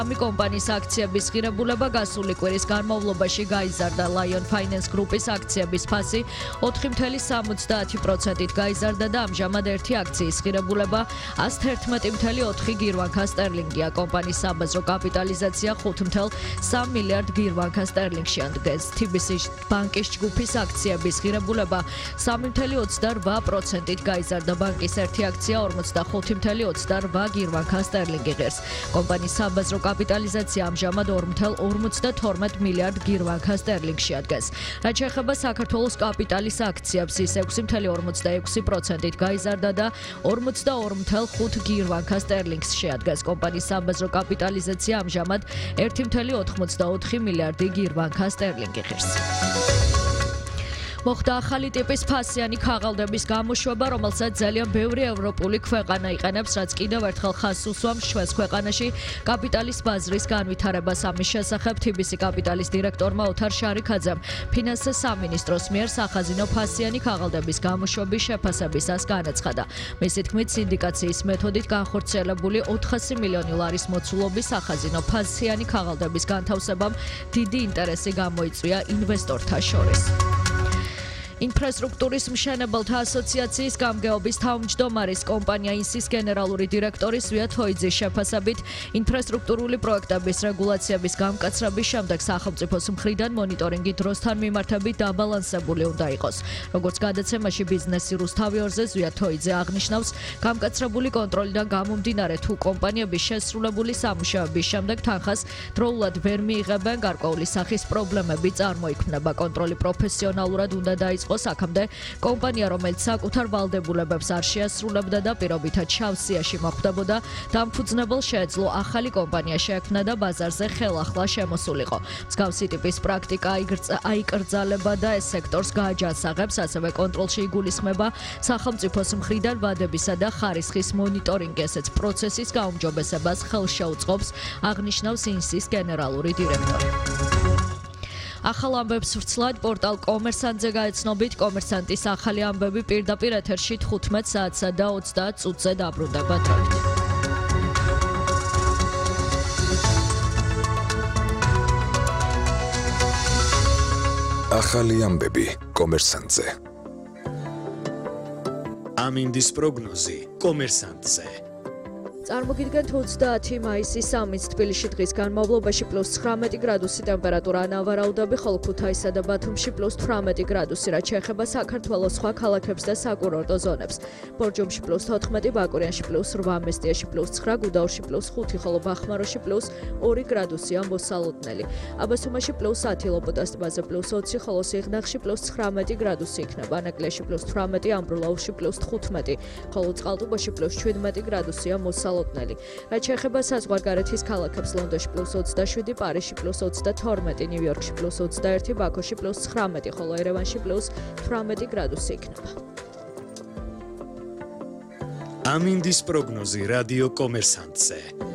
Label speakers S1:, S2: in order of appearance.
S1: Ami კომპანიის აქციების ღირებულება გასული კვირის განმავლობაში გაიზარდა. Lion Finance Group-ის აქციების ფასი 4.70%-ით გაიზარდა და ამჟამად ერთი აქციის ღირებულება 111.4 გირვანქა სტერლინგია. კომპანიის საბაზრო კაპიტალიზაცია 5.3 მილიარდ გირვანქა სტერლინგში ადგეს. TBC ბანკის ჯგუფის აქციების ღირებულება 3.28%-ით გაიზარდა. ბანკის ერთი აქცია 45.28 გირვანქა სტერლინგი ღირს. კომპანიის საბაზრო კაპიტალიზაცია ამჟამად 2.52 მილიარდ გირვანქა სტერლინგში ადგეს. რაც შეეხება საქართველოს კაპიტალის აქციებს, ის 6.46%-ით გაიზარდა და 42.5 გირვანქა სტერლინგს შეადგენს. კომპანიის საბაზრო კაპიტალიზაცია ამჟამად 1.84 მილიარდი გირვანქა სტერლინგი ღირს. მოხდა ახალი ტიპის ფასიანი ქაღალდების გამოშვება, რომელსაც ძალიან ბევრი ევროპული ქვეყანა იყენებს, რაც კიდევ ერთხელ ხაზს უსვამს ჩვენს ქვეყანაში კაპიტალის ბაზრის განვითარებას. ამის შესახებ TBC კაპიტალის დირექტორმა ოთარ შარიქაძემ ფინანსის სამინისტროს მიერ სახაზინო ფასიანი ქაღალდების გამოშვების შეფასებისას განაცხადა. მისი თქმით, სინდიკაციის მეთოდით განხორციელებული 400 მილიონი ლარის მოცულობის სახაზინო ფასიანი ქაღალდების განთავსებამ დიდი ინტერესი გამოიწვია ინვესტორთა შორის. ინფრასტრუქტურის მშენებელთა ასოციაციის გამგეობის თავმჯდომარის კომპანია ინსის გენერალური დირექტორი ზვია თოიძის შეფასებით, ინფრასტრუქტურული პროექტების რეგულაციების გამკაცრების შემდეგ სახელმწიფოს მხრიდან მონიტორინგი დროსთან მიმართებით დაბალანსებული უნდა იყოს. როგორც გადაცემაში ბიზნესი რუსთავიორზე ზვია თოიძე აღნიშნავს, გამკაცრებული კონტროლიდან გამომდინარე თუ კომპანიების შესრულებული სამუშაოების შემდეგ თანხას დროულად ვერ მიიღებენ, გარკვეული სახის პრობლემები წარმოიქმნება. კონტროლი პროფესიონალურად უნდა დაიწყოს აქამდე კომპანია, რომელიც საკუთარ ვალდებულებებს არ შეასრულებდა და პირობითად შავ სიაში მოხვდებოდა, დამფუძნებელს შეეძლო ახალი კომპანია შეექმნა და ბაზარზე ხელახლა შემოსულიყო. მსგავსი ტიპის პრაქტიკა აიკრძალება და ეს სექტორს გააჯანსაღებს, ასევე კონტროლში იგულისხმება სახელმწიფოს მხრიდან ვადებისა და ხარისხის მონიტორინგი, ესეც პროცესის გაუმჯობესებას ხელს შეუწყობს, აღნიშნავს ინსის გენერალური დირექტორი. ახალ ამბებს ვრცლად პორტალ კომერსანტზე გაეცნობით, კომერსანტის ახალი ამბები პირდაპირ ეთერში 15 საათსა და 30 წუთზე დაბრუნდება.
S2: ახალი ამბები კომერსანტზე.
S3: ამინდის პროგნოზი კომერსანტზე.
S1: წარმოგიდგენთ 30 მაისის 3-ს თბილისში დღის განმავლობაში +19 გრადუსი ტემპერატურა ანავარაუდები, ხოლო ქუთაისსა და ბათუმში +18 გრადუსი, რაც შეეხება საქართველოს სხვა ქალაქებს და საკურორტო ზონებს. ბორჯომში +14, ბაკურიანში +8, მესტიაში +9, გუდაურში +5, ხოლო ბახმაროში +2 გრადუსია მოსალოდნელი. აბასუმაში +10, ლოპოტას ტბაზე +20, ხოლო სიღნაღში +19 გრადუსი იქნება. ანაკლიაში +18, ამბროლაურში +15, ხოლო წყალტუბოში +17 გრადუსია მოსალოდნელი. რაც შეეხება საზღვარგარეთის ქალაქებს, ლონდონში +27, პარიზში +22, ნიუ-იორკში +21, ბაქოში +19, ხოლო ერევანში +18 გრადუსი იქნება.
S3: ამინდის პროგნოზი რადიო კომერსანტზე.